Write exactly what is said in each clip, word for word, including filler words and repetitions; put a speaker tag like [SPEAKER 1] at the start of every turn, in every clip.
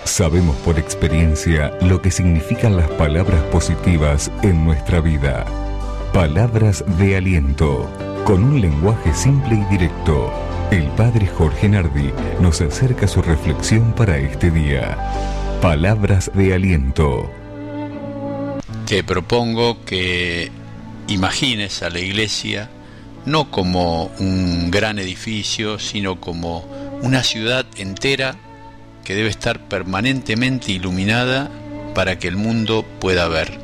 [SPEAKER 1] Sabemos por experiencia lo que significan las palabras positivas en nuestra vida. Palabras de aliento, con un lenguaje simple y directo. El Padre Jorge Nardi nos acerca su reflexión para este día. Palabras de aliento.
[SPEAKER 2] Te propongo que imagines a la iglesia no como un gran edificio, sino como una ciudad entera que debe estar permanentemente iluminada para que el mundo pueda ver.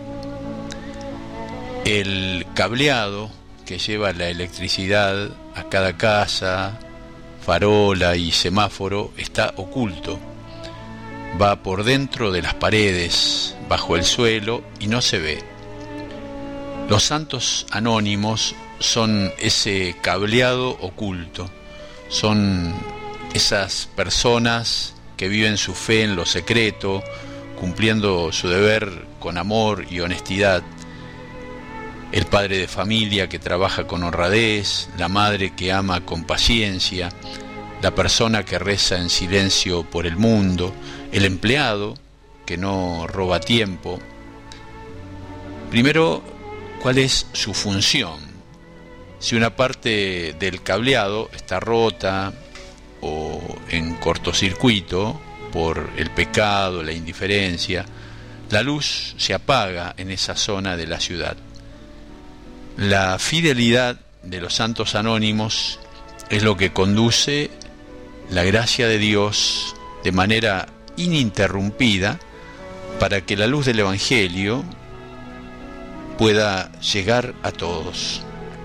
[SPEAKER 2] El cableado que lleva la electricidad a cada casa, farola y semáforo está oculto. Va por dentro de las paredes, bajo el suelo y no se ve. Los santos anónimos son ese cableado oculto, son esas personas que viven su fe en lo secreto, cumpliendo su deber con amor y honestidad. El padre de familia que trabaja con honradez, la madre que ama con paciencia, la persona que reza en silencio por el mundo, el empleado que no roba tiempo. Primero, ¿cuál es su función? Si una parte del cableado está rota o en cortocircuito por el pecado, la indiferencia, la luz se apaga en esa zona de la ciudad. La fidelidad de los santos anónimos es lo que conduce la gracia de Dios de manera ininterrumpida para que la luz del Evangelio pueda llegar a todos.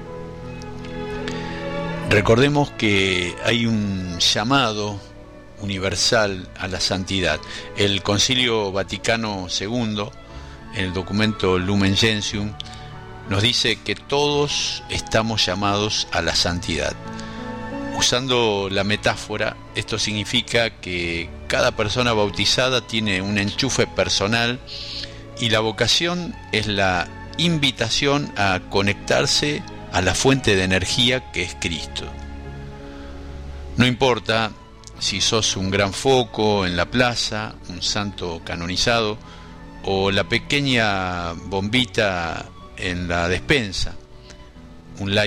[SPEAKER 2] Recordemos que hay un llamado universal a la santidad. El Concilio Vaticano segundo, en el documento Lumen Gentium, nos dice que todos estamos llamados a la santidad. Usando la metáfora, esto significa que cada persona bautizada tiene un enchufe personal y la vocación es la invitación a conectarse a la fuente de energía que es Cristo. No importa si sos un gran foco en la plaza, un santo canonizado, o la pequeña bombita en la despensa, un laico